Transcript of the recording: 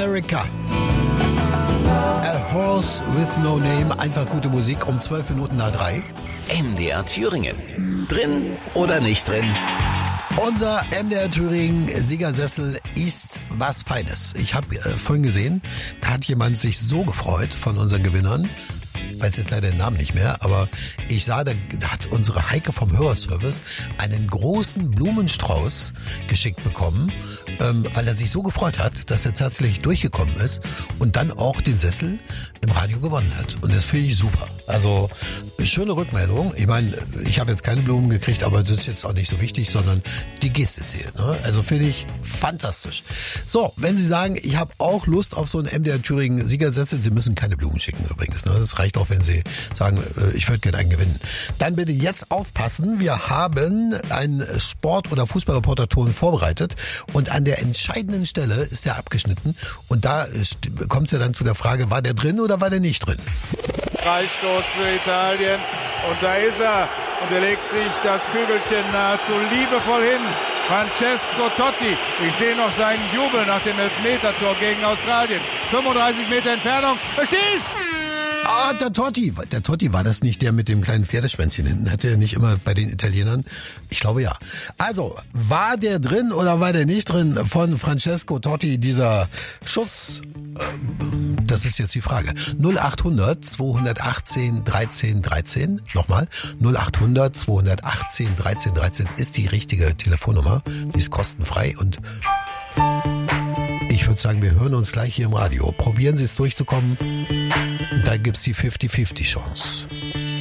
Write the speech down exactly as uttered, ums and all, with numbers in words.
America. A Horse with No Name. Einfach gute Musik um zwölf Minuten nach drei. M D R Thüringen. Drin oder nicht drin? Unser M D R Thüringen Siegersessel ist was Feines. Ich habe äh, vorhin gesehen, da hat jemand sich so gefreut von unseren Gewinnern. Ich weiß jetzt leider den Namen nicht mehr, aber ich sah, da hat unsere Heike vom Hörerservice einen großen Blumenstrauß geschickt bekommen, ähm, weil er sich so gefreut hat, dass er tatsächlich durchgekommen ist und dann auch den Sessel im Radio gewonnen hat. Und das finde ich super. Also schöne Rückmeldung. Ich meine, ich habe jetzt keine Blumen gekriegt, aber das ist jetzt auch nicht so wichtig, sondern die Geste zählt. Ne? Also finde ich fantastisch. So, wenn Sie sagen, ich habe auch Lust auf so einen M D R Thüringen Siegersessel, Sie müssen keine Blumen schicken übrigens. Ne? Das reicht auch, wenn Sie sagen, ich würde gerne einen gewinnen. Dann bitte jetzt aufpassen. Wir haben einen Sport- oder Fußballreporter-Ton vorbereitet und an der entscheidenden Stelle ist der abgeschnitten und da kommt es ja dann zu der Frage, war der drin oder war der nicht drin? Freistoß für Italien und da ist er und er legt sich das Kügelchen nahezu liebevoll hin. Francesco Totti, ich sehe noch seinen Jubel nach dem Elfmetertor gegen Australien. fünfunddreißig Meter Entfernung, er schießt! Ah, der Totti. Der Totti, war das nicht der mit dem kleinen Pferdeschwänzchen hinten? Hatte er nicht immer bei den Italienern? Ich glaube ja. Also, war der drin oder war der nicht drin von Francesco Totti, dieser Schuss? Das ist jetzt die Frage. null achthundert zweihundertachtzehn dreizehn dreizehn. Nochmal. null achthundert zweihundertachtzehn dreizehn dreizehn ist die richtige Telefonnummer. Die ist kostenfrei und ich würde sagen, wir hören uns gleich hier im Radio. Probieren Sie es durchzukommen. Da gibt's die fünfzig fünfzig Chance.